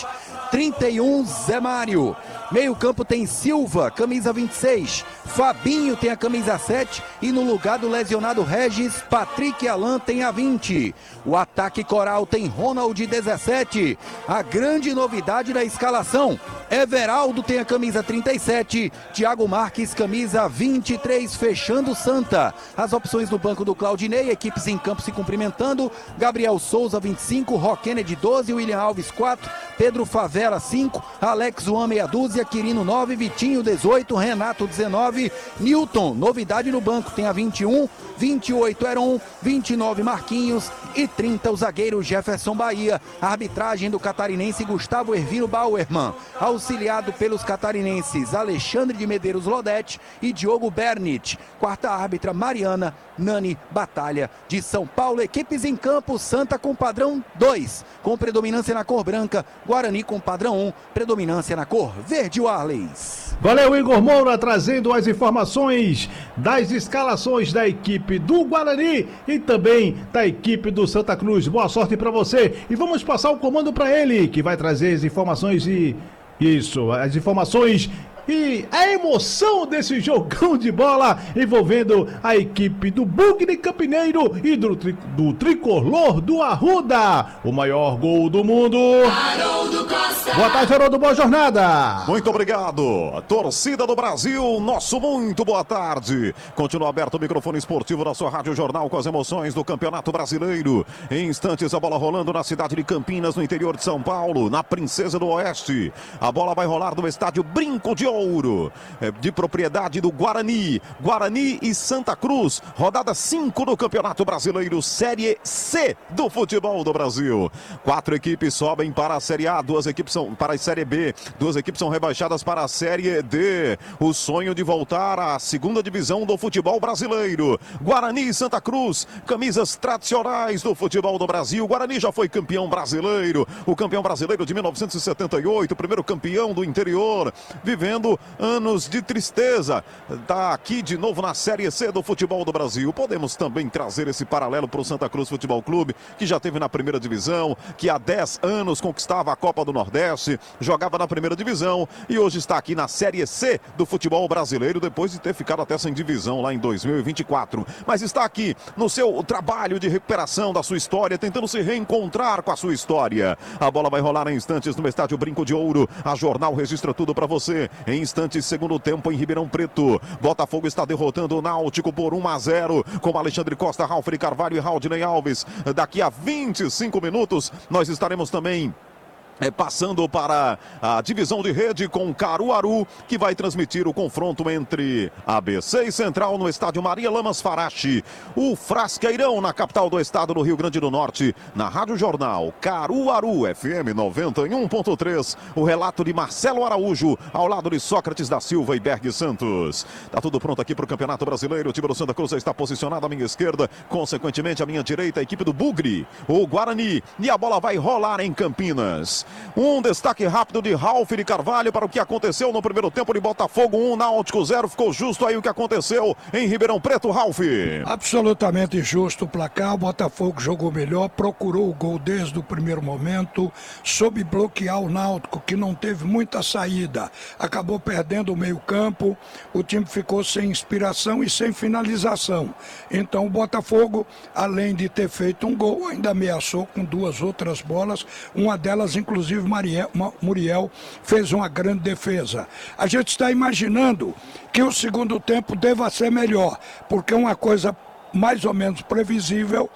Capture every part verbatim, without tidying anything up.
sete. trinta e um, Zé Mário. Meio campo tem Silva, camisa vinte e seis. Fabinho tem a camisa sete. E no lugar do lesionado Regis, Patrick Alan tem a vinte. O ataque coral tem Ronald, dezessete. A grande novidade da escalação: Everaldo tem a camisa trinta e sete. Thiago Marques, camisa vinte e três, fechando Santa. As opções no banco do Claudinei, equipes em campo se cumprimentando: Gabriel Souza, vinte e cinco. Rock Kennedy, doze. William Alves, quatro. Pedro Favela, cinco. Alex Juan, meia dúzia. Quirino, nove. Vitinho, dezoito. Renato, dezenove. Newton, novidade no banco, tem a vinte e um. vinte e oito, Heron. vinte e nove, Marquinhos. E trinta, o zagueiro Jefferson Bahia. A arbitragem do catarinense Gustavo Hervino Bauerman, auxiliado pelos catarinenses Alexandre de Medeiros Lodete e Diogo Bernit. Quarta árbitra Mariana Nani Batalha, de São Paulo. Equipes em campo: Santa com padrão dois, com predominância na cor branca. Guarani com padrão um, predominância na cor verde. Warleys. Valeu, Igor Moura, trazendo as informações das escalações da equipe do Guarani e também da equipe do Santa Cruz. Boa sorte para você e vamos passar o comando para ele, que vai trazer as informações e isso, as informações e a emoção desse jogão de bola envolvendo a equipe do Bugre Campineiro e do, tri, do Tricolor do Arruda. O maior gol do mundo. Haroldo Costa. Boa tarde, Haroldo, boa jornada. Muito obrigado. Torcida do Brasil, nosso muito boa tarde. Continua aberto o microfone esportivo da sua Rádio Jornal com as emoções do Campeonato Brasileiro. Em instantes, a bola rolando na cidade de Campinas, no interior de São Paulo, na Princesa do Oeste. A bola vai rolar no estádio Brinco de Ouro, de propriedade do Guarani. Guarani e Santa Cruz, rodada cinco do Campeonato Brasileiro, Série C do futebol do Brasil. Quatro equipes sobem para a Série A, duas equipes são para a Série B, duas equipes são rebaixadas para a Série D. O sonho de voltar à segunda divisão do futebol brasileiro. Guarani e Santa Cruz, camisas tradicionais do futebol do Brasil. Guarani já foi campeão brasileiro, o campeão brasileiro de mil novecentos e setenta e oito, primeiro campeão do interior, vivendo anos de tristeza. Está aqui de novo na Série C do futebol do Brasil. Podemos também trazer esse paralelo para o Santa Cruz Futebol Clube, que já teve na primeira divisão, que há dez anos conquistava a Copa do Nordeste, jogava na primeira divisão e hoje está aqui na Série C do futebol brasileiro, depois de ter ficado até sem divisão lá em dois mil e vinte e quatro. Mas está aqui no seu trabalho de recuperação da sua história, tentando se reencontrar com a sua história. A bola vai rolar em instantes no estádio Brinco de Ouro. A Jornal registra tudo para você. Em instantes, segundo tempo em Ribeirão Preto. Botafogo está derrotando o Náutico por um a zero, com Alexandre Costa, Ralf Carvalho e Raudinei Alves. Daqui a vinte e cinco minutos, nós estaremos também É, passando para a divisão de rede com Caruaru, que vai transmitir o confronto entre A B C e Central no estádio Maria Lamas Farache. O Frasqueirão na capital do estado do Rio Grande do Norte, na Rádio Jornal Caruaru F M noventa e um ponto três. O relato de Marcelo Araújo, ao lado de Sócrates da Silva e Berg Santos. Tá tudo pronto aqui para o Campeonato Brasileiro. O time do Santa Cruz está posicionado à minha esquerda, consequentemente à minha direita, a equipe do Bugre, o Guarani, e a bola vai rolar em Campinas. Um destaque rápido de Ralf de Carvalho para o que aconteceu no primeiro tempo de Botafogo um, Náutico zero. Ficou justo aí o que aconteceu em Ribeirão Preto, Ralf? Absolutamente justo o placar. O Botafogo jogou melhor, procurou o gol desde o primeiro momento, soube bloquear o Náutico, que não teve muita saída. Acabou perdendo o meio campo, o time ficou sem inspiração e sem finalização. Então o Botafogo, além de ter feito um gol, ainda ameaçou com duas outras bolas, uma delas inclusive Inclusive Mariel, Muriel fez uma grande defesa. A gente está imaginando que o segundo tempo deva ser melhor, porque uma coisa mais ou menos previsível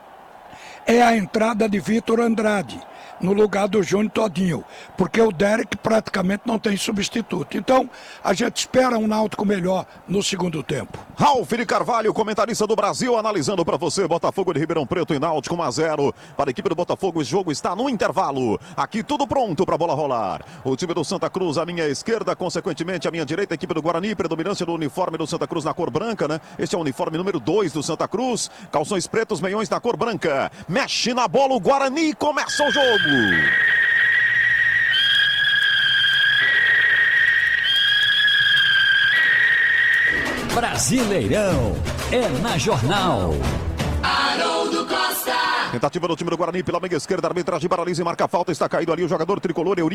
é a entrada de Vitor Andrade no lugar do Júnior Todinho, porque o Derek praticamente não tem substituto. Então, a gente espera um Náutico melhor no segundo tempo. Ralf de Carvalho, comentarista do Brasil, analisando para você. Botafogo de Ribeirão Preto e Náutico um a zero. Para a equipe do Botafogo, o jogo está no intervalo. Aqui tudo pronto para a bola rolar. O time do Santa Cruz à minha esquerda, consequentemente à minha direita, a equipe do Guarani, predominância do uniforme do Santa Cruz na cor branca, né? Este é o uniforme número dois do Santa Cruz. Calções pretos, meiões na cor branca. Mexe na bola o Guarani, começa o jogo. Brasileirão é na Jornal. Haroldo Costa. Tentativa do time do Guarani pela meia esquerda, a arbitragem paralisa e marca a falta, está caído ali o jogador tricolor Eurico.